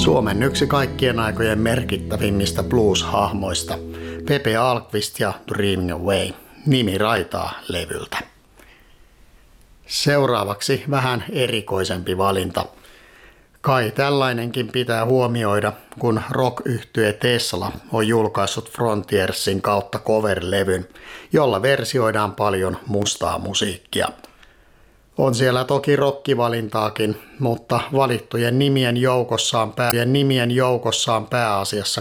Suomen yksi kaikkien aikojen merkittävimmistä blues-hahmoista, Pepe Ahlqvist ja Dreaming Away, nimi raitaa levyltä. Seuraavaksi vähän erikoisempi valinta. Kai tällainenkin pitää huomioida, kun rock-yhtye Tesla on julkaissut Frontiersin kautta cover-levyn, jolla versioidaan paljon mustaa musiikkia. On siellä toki rockivalintaakin, mutta valittujen nimien joukossa on pääasiassa